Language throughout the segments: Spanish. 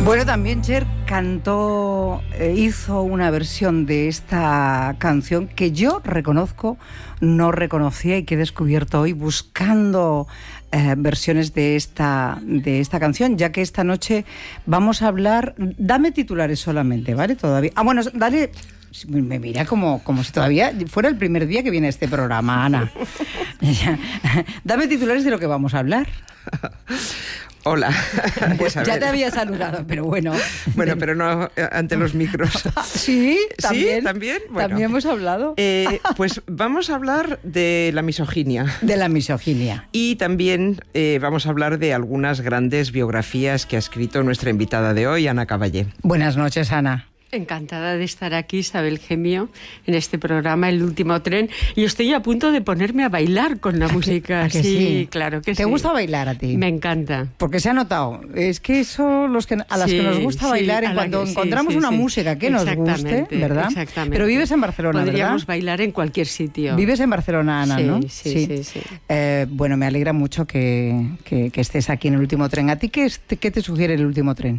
Bueno, también Cher cantó, hizo una versión de esta canción que yo reconozco, no reconocía y que he descubierto hoy buscando versiones de esta canción, ya que esta noche vamos a hablar. Dame titulares solamente, ¿vale? Todavía. Ah, bueno, dale. Me mira como si todavía fuera el primer día que viene este programa, Ana. Dame titulares de lo que vamos a hablar. Hola. Pues ya te había saludado, pero bueno. Bueno, pero no ante los micros. ¿Sí? ¿También? ¿Sí? ¿También? Bueno. ¿También hemos hablado? Pues vamos a hablar de la misoginia. De la misoginia. Y también vamos a hablar de algunas grandes biografías que ha escrito nuestra invitada de hoy, Ana Caballé. Buenas noches, Ana. Encantada de estar aquí, Isabel Gemio, en este programa El Último Tren. Y estoy a punto de ponerme a bailar con la música. Sí, claro que sí. ¿Te gusta bailar a ti? Me encanta. Porque se ha notado. Es que eso, a las que nos gusta bailar, en cuanto encontramos una música que nos guste, ¿verdad? Exactamente. Pero vives en Barcelona, ¿verdad? Podríamos bailar en cualquier sitio. Vives en Barcelona, Ana, ¿no? Sí. Bueno, me alegra mucho que estés aquí en El Último Tren. ¿A ti qué te sugiere El Último Tren?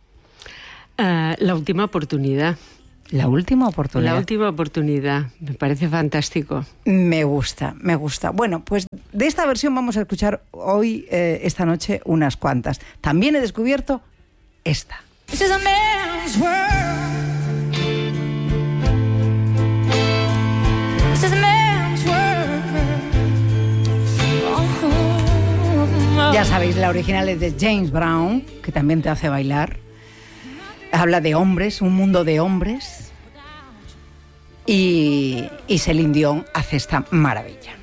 La última oportunidad. La última oportunidad. La última oportunidad. Me parece fantástico. Me gusta. Bueno, pues de esta versión vamos a escuchar hoy, esta noche, unas cuantas. También he descubierto esta. This is a man's world. This is a man's world. Oh. Ya sabéis, la original es de James Brown, que también te hace bailar. Habla de hombres, un mundo de hombres, y Celine Dion hace esta maravilla.